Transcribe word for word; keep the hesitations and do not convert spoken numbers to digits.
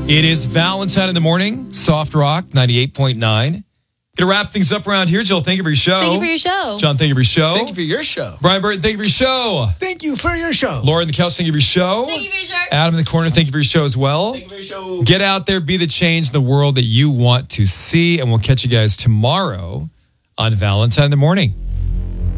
It is Valentine in the morning, Soft Rock, ninety-eight point nine. Gonna wrap things up around here. Jill, thank you for your show. Thank you for your show. John, thank you for your show. Thank you for your show. Brian Burton, thank you for your show. Thank you for your show. Laura in the couch, thank you for your show. Thank you for your show. Adam in the corner, thank you for your show as well. Thank you for your show. Get out there, be the change in the world that you want to see, and we'll catch you guys tomorrow on Valentine in the morning.